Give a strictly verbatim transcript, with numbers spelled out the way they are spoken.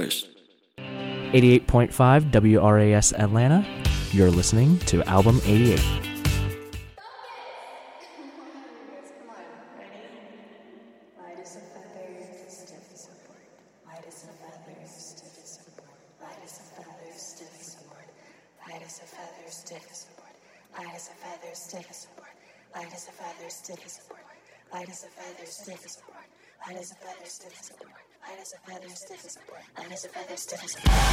place. eighty-eight point five W R A S Atlanta. You're listening to Album eighty-eight. Light as a feather, stiff as a board. Light as a feather, stiff as a board. Light as a feather, stiff as a board. Light as a feather, stiff as a board. Light as a feather, stiff as a board.